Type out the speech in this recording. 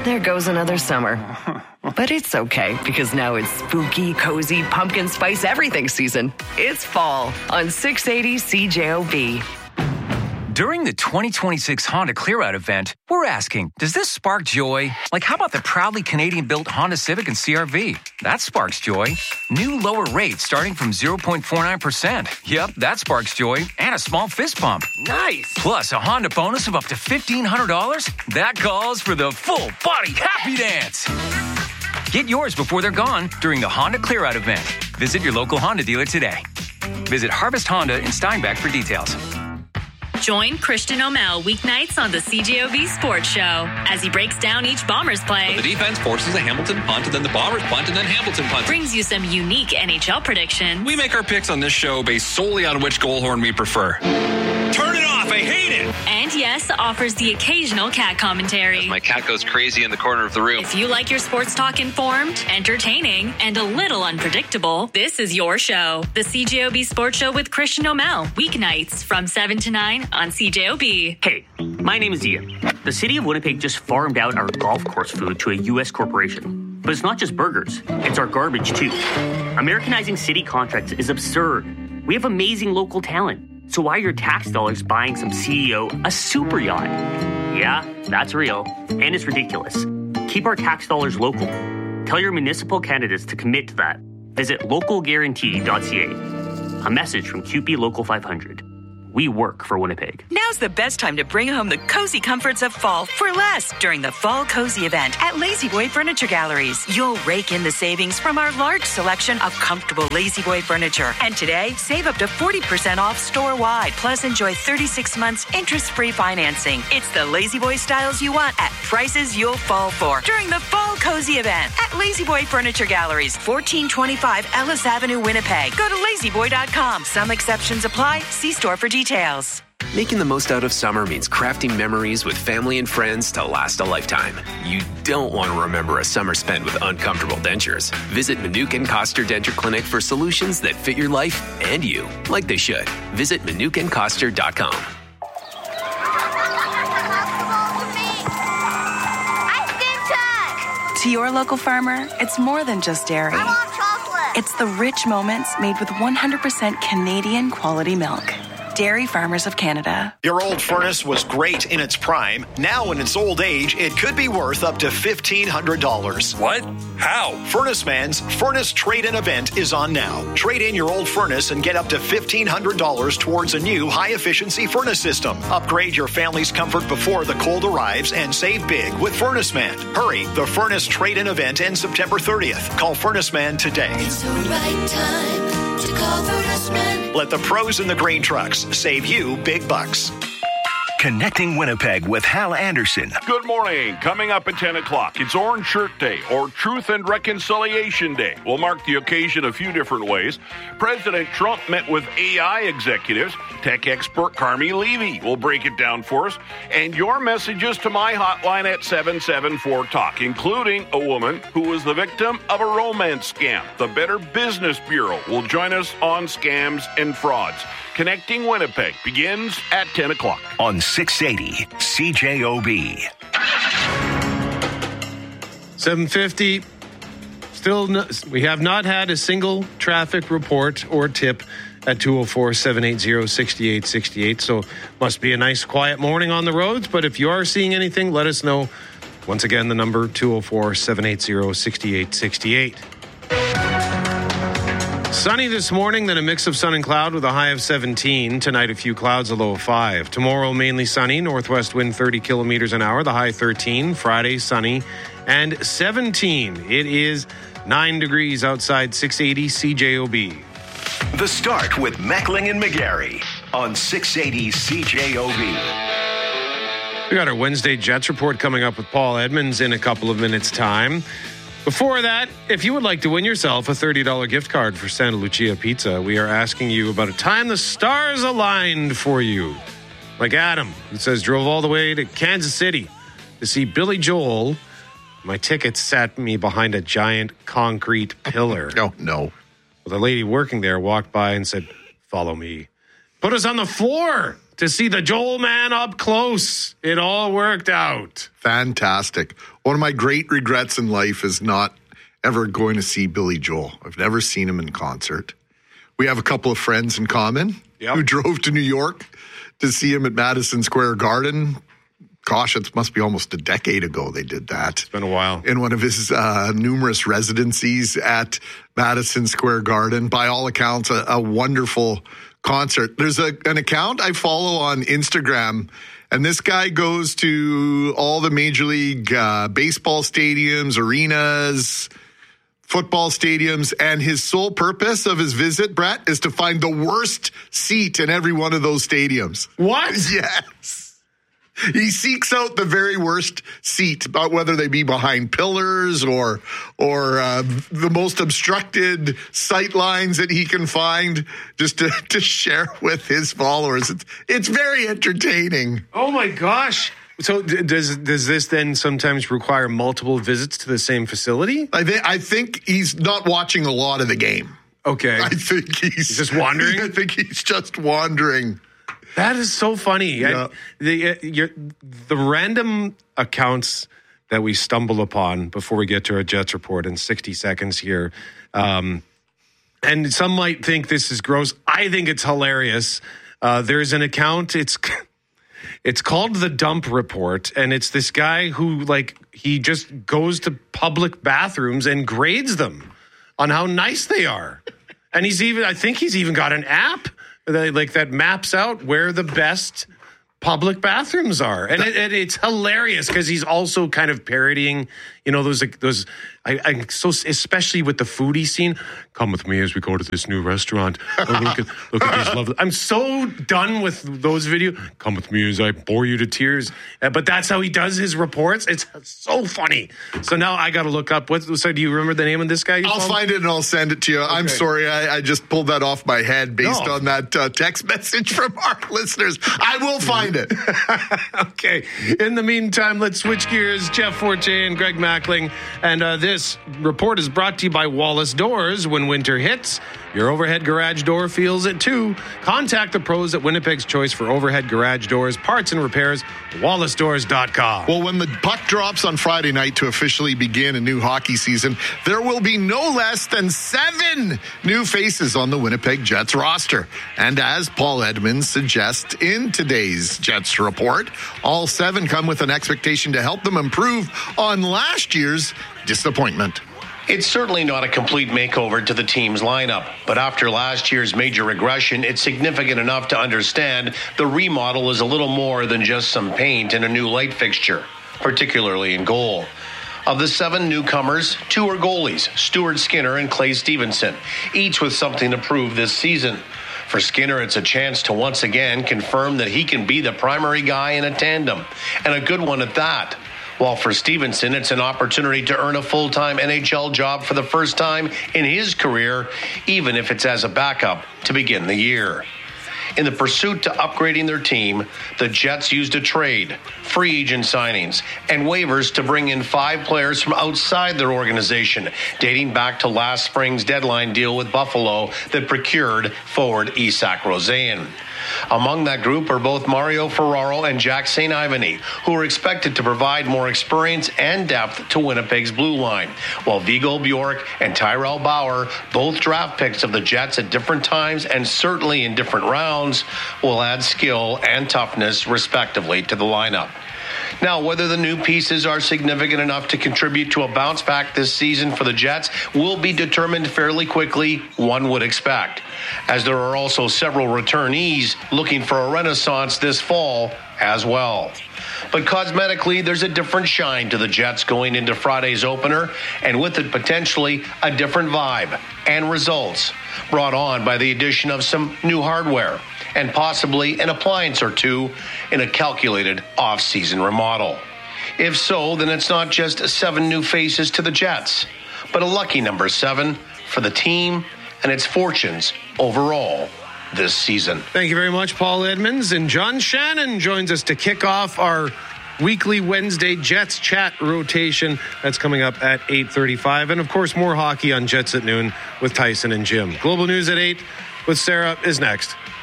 there goes another summer. But it's okay, because now it's spooky, cozy, pumpkin spice everything season. It's fall on 680 CJOB. During the 2026 Honda Clear-Out event, we're asking, does this spark joy? Like, how about the proudly Canadian-built Honda Civic and CR-V? That sparks joy. New lower rates starting from 0.49%. Yep, that sparks joy. And a small fist pump. Nice! Plus a Honda bonus of up to $1,500. That calls for the full-body happy dance. Get yours before they're gone during the Honda Clear-Out event. Visit your local Honda dealer today. Visit Harvest Honda in Steinbach for details. Join Christian O'Mell weeknights on the CJOB Sports Show as he breaks down each Bombers play. The defense forces a Hamilton punt, and then the Bombers punt, and then Hamilton punt. Brings you some unique NHL predictions. We make our picks on this show based solely on which goal horn we prefer. Turn it off, I hate it! And yes, offers the occasional cat commentary. My cat goes crazy in the corner of the room. If you like your sports talk informed, entertaining, and a little unpredictable, this is your show. The CJOB Sports Show with Christian O'Mell. Weeknights from 7 to 9 on CJOB. Hey, my name is Ian. The city of Winnipeg just farmed out our golf course food to a U.S. corporation. But it's not just burgers. It's our garbage, too. Americanizing city contracts is absurd. We have amazing local talent. So why are your tax dollars buying some CEO a super yacht? Yeah, that's real. And it's ridiculous. Keep our tax dollars local. Tell your municipal candidates to commit to that. Visit localguarantee.ca. A message from QP Local 500. We work for Winnipeg. Now's the best time to bring home the cozy comforts of fall for less during the Fall Cozy event at Lazy Boy Furniture Galleries. You'll rake in the savings from our large selection of comfortable Lazy Boy furniture. And today, save up to 40% off store-wide. Plus, enjoy 36 months interest-free financing. It's the Lazy Boy styles you want at prices you'll fall for during the Fall Cozy event at Lazy Boy Furniture Galleries, 1425 Ellis Avenue, Winnipeg. Go to lazyboy.com. Some exceptions apply. See store for details. Making the most out of summer means crafting memories with family and friends to last a lifetime. You don't want to remember a summer spent with uncomfortable dentures. Visit Manuka and Koster Denture Clinic for solutions that fit your life and you, like they should. Visit manukaandkoster.com. To your local farmer, it's more than just dairy. I want chocolate. It's the rich moments made with 100% Canadian quality milk. Dairy Farmers of Canada. Your old furnace was great in its prime. Now in its old age, it could be worth up to $1,500. What? How? Furnace Man's Furnace Trade-In event is on now. Trade in your old furnace and get up to $1,500 towards a new high-efficiency furnace system. Upgrade your family's comfort before the cold arrives and save big with Furnace Man. Hurry, the Furnace Trade-In event ends September 30th. Call Furnace Man today. It's the right time to call Furnace Man. Let the pros in the green trucks save you big bucks. Connecting Winnipeg with Hal Anderson. Good morning. Coming up at 10 o'clock, it's Orange Shirt Day, or Truth and Reconciliation Day. We'll mark the occasion a few different ways. President Trump met with AI executives. Tech expert Carmi Levy will break it down for us. And your messages to my hotline at 774-TALK, including a woman who was the victim of a romance scam. The Better Business Bureau will join us on scams and frauds. Connecting Winnipeg begins at 10 o'clock. On 680 CJOB. 750. Still, we have not had a single traffic report or tip at 204-780-6868. So must be a nice quiet morning on the roads. But if you are seeing anything, let us know. Once again, the number 204-780-6868. Sunny this morning, then a mix of sun and cloud with a high of 17. Tonight, a few clouds, a low of 5. Tomorrow, mainly sunny, northwest wind 30 kilometers an hour, the high 13. Friday, sunny and 17. It is 9 degrees outside 680 CJOB. The Start with Meckling and McGarry on 680 CJOB. We got our Wednesday Jets report coming up with Paul Edmonds in a couple of minutes' time. Before that, if you would like to win yourself a $30 gift card for Santa Lucia Pizza, we are asking you about a time the stars aligned for you. Like Adam, who says, drove all the way to Kansas City to see Billy Joel. My ticket sat me behind a giant concrete pillar. Oh, no. Well, the lady working there walked by and said, follow me. Put us on the floor. to see the Joel man up close. It all worked out. Fantastic. One of my great regrets in life is not ever going to see Billy Joel. I've never seen him in concert. We have a couple of friends in common who drove to New York to see him at Madison Square Garden. Gosh, it must be almost a decade ago they did that. It's been a while. In one of his numerous residencies at Madison Square Garden. By all accounts, a wonderful concert. There's an account I follow on Instagram, and this guy goes to all the Major League baseball stadiums, arenas, football stadiums, and his sole purpose of his visit, Brett, is to find the worst seat in every one of those stadiums. What? Yes. He seeks out the very worst seat, whether they be behind pillars or the most obstructed sight lines that he can find, just to share with his followers. It's very entertaining. Oh my gosh. So does this then sometimes require multiple visits to the same facility? I think he's not watching a lot of the game. Okay. I think he's just wandering? I think he's just wandering. That is so funny. Yeah. The random accounts that we stumble upon before we get to our Jets report in 60 seconds here, and some might think this is gross. I think it's hilarious. There's an account. It's called The Dump Report, and it's this guy who, he just goes to public bathrooms and grades them on how nice they are. And I think he's even got an app that maps out where the best public bathrooms are. And it's hilarious because he's also kind of parodying, those especially with the foodie scene. Come with me as we go to this new restaurant. Oh, look at these lovely. I'm so done with those videos. Come with me as I bore you to tears. But that's how he does his reports. It's so funny. So now I got to look up. So do you remember the name of this guy? I'll find it and I'll send it to you. Okay. I'm sorry. I just pulled that off my head based on that text message from our listeners. I will find it. Okay. In the meantime, let's switch gears. Jeff Forte and Greg Mackling. And this report is brought to you by Wallace Doors. When winter hits, your overhead garage door feels it too. Contact the pros at Winnipeg's choice for overhead garage doors, parts and repairs, wallacedoors.com. Well, when the puck drops on Friday night to officially begin a new hockey season, there will be no less than 7 new faces on the Winnipeg Jets roster. And as Paul Edmonds suggests in today's Jets report, all 7 come with an expectation to help them improve on last year's disappointment. It's certainly not a complete makeover to the team's lineup, but after last year's major regression, it's significant enough to understand the remodel is a little more than just some paint and a new light fixture, particularly in goal. Of the 7 newcomers, 2 are goalies, Stuart Skinner and Clay Stevenson, each with something to prove this season. For Skinner, it's a chance to once again confirm that he can be the primary guy in a tandem, and a good one at that. While for Stevenson, it's an opportunity to earn a full-time NHL job for the first time in his career, even if it's as a backup to begin the year. In the pursuit to upgrading their team, the Jets used a trade, free agent signings, and waivers to bring in 5 players from outside their organization, dating back to last spring's deadline deal with Buffalo that procured forward Isak Rosén. Among that group are both Mario Ferraro and Jack St. Ivany, who are expected to provide more experience and depth to Winnipeg's blue line, while Viggo Bjork and Tyrell Bauer, both draft picks of the Jets at different times and certainly in different rounds, will add skill and toughness, respectively, to the lineup. Now, whether the new pieces are significant enough to contribute to a bounce back this season for the Jets will be determined fairly quickly, one would expect, as there are also several returnees looking for a renaissance this fall as well. But cosmetically, there's a different shine to the Jets going into Friday's opener, and with it potentially a different vibe and results brought on by the addition of some new hardware and possibly an appliance or 2 in a calculated off-season remodel. If so, then it's not just 7 new faces to the Jets, but a lucky number 7 for the team and its fortunes overall this season. Thank you very much, Paul Edmonds. And John Shannon joins us to kick off our weekly Wednesday Jets chat rotation. That's coming up at 8:35. And, of course, more hockey on Jets at Noon with Tyson and Jim. Global News at 8 with Sarah is next.